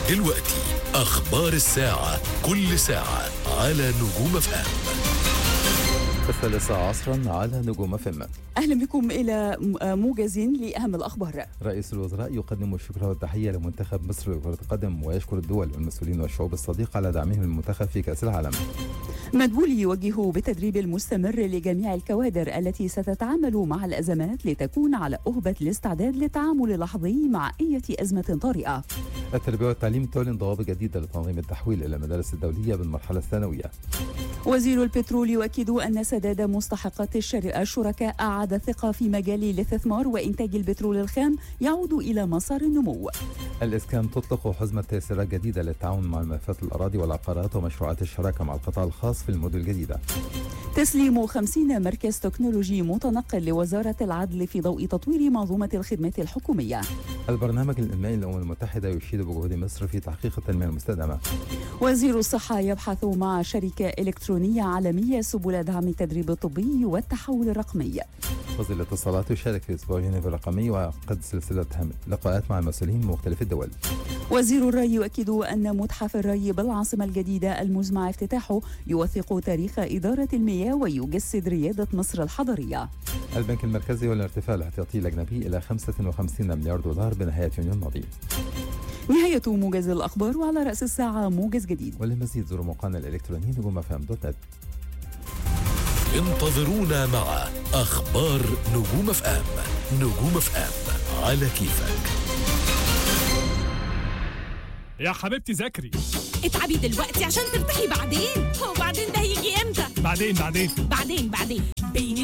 دلوقتي أخبار الساعة، كل ساعة على نجوم FM. الثالثة عصرا على نجوم FM. أهلا بكم إلى موجز لأهم الأخبار. رئيس الوزراء يقدم الشكر والتحية لمنتخب مصر لكرة القدم ويشكر الدول والمسؤولين والشعوب الصديقة على دعمهم المنتخب في كأس العالم. مدبولي يوجه بالتدريب المستمر لجميع الكوادر التي ستتعامل مع الأزمات لتكون على أهبة الاستعداد للتعامل اللحظي مع أي أزمة طارئة. التربية والتعليم تعلن ضوابط جديدة لتنظيم التحويل إلى المدارس الدولية بالمرحلة الثانوية. وزير البترول يؤكد أن سداد مستحقات الشركاء أعاد الثقة في مجال الاستثمار وإنتاج البترول الخام يعود إلى مسار النمو. الإسكان تطلق حزمة تيسيرات جديدة للتعاون مع ملفات الأراضي والعقارات ومشروعات الشراكة مع القطاع الخاص في المدن الجديدة. تسليم 50 مركز تكنولوجي متنقل لوزارة العدل في ضوء تطوير منظومة الخدمات الحكومية. البرنامج الإنمائي للأمم المتحدة يشيد بجهود مصر في تحقيق التنمية المستدامة. وزير الصحة يبحث مع شركة إلكترونية عالمية سبل دعم التدريب الطبي والتحول الرقمي. وزير الاتصالات يشارك في أسبوع جنيف الرقمي ويعقد سلسلة لقاءات مع المسؤولين من مختلف الدول. وزير الري يؤكد أن متحف الري بالعاصمة الجديدة المزمع افتتاحه يوثق تاريخ إدارة المياه ويجسد ريادة مصر الحضرية. البنك المركزي والارتفاع الاحتياطي الأجنبي إلى 55 مليار دولار بنهاية يونيو الماضي. نهاية موجز الأخبار، وعلى رأس الساعة موجز جديد. وللمزيد زوروا موقعنا الإلكتروني nujumfm.net. انتظرونا مع أخبار نجوم FM. نجوم FM على كيفك. يا حبيبتي ذاكري. اتعبي دلوقتي عشان ترتاحي بعدين. هو بعدين ده هيجي امتى؟ بعدين بيني